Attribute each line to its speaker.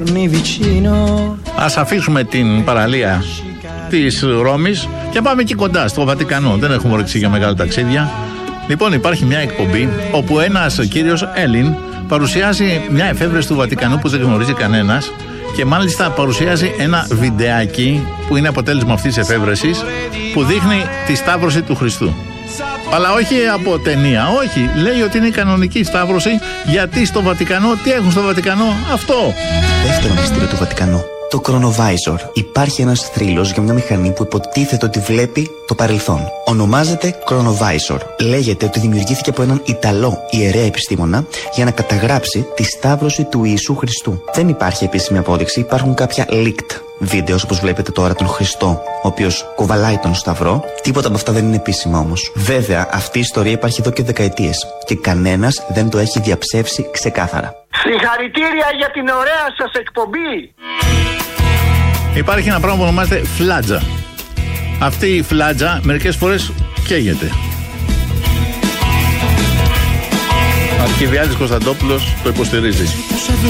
Speaker 1: Ας αφήσουμε την παραλία της Ρώμης και πάμε εκεί κοντά, στο Βατικανό. Δεν έχουμε όρεξη για μεγάλα ταξίδια. Λοιπόν, υπάρχει μια εκπομπή όπου ένας κύριος Έλλην παρουσιάζει μια εφεύρεση του Βατικανού που δεν γνωρίζει κανένας και μάλιστα παρουσιάζει ένα βιντεάκι που είναι αποτέλεσμα αυτής της εφεύρεσης που δείχνει τη Σταύρωση του Χριστού. Αλλά όχι από ταινία, όχι. Λέει ότι είναι η κανονική Σταύρωση, γιατί στο Βατικανό, τι έχουν στο Βατικανό, αυτό.
Speaker 2: Δεύτερο μυστήριο του Βατικανού. Το Chronovisor. Υπάρχει ένας θρύλος για μια μηχανή που υποτίθεται ότι βλέπει το παρελθόν. Ονομάζεται Chronovisor. Λέγεται ότι δημιουργήθηκε από έναν Ιταλό ιερέα επιστήμονα για να καταγράψει τη Σταύρωση του Ιησού Χριστού. Δεν υπάρχει επίσημη απόδειξη, υπάρχουν κάποια leaked βίντεο όπως βλέπετε τώρα τον Χριστό, ο οποίος κουβαλάει τον Σταυρό. Τίποτα από αυτά δεν είναι επίσημα όμως. Βέβαια, αυτή η ιστορία υπάρχει εδώ και δεκαετίες και κανένας δεν το έχει διαψεύσει ξεκάθαρα.
Speaker 3: Συγχαρητήρια για την ωραία σας εκπομπή.
Speaker 1: Υπάρχει ένα πράγμα που ονομάζεται φλάτζα. Αυτή η φλάτζα μερικές φορές καίγεται. Ο Αρχιβιάδης Κωνσταντόπουλος το υποστηρίζει.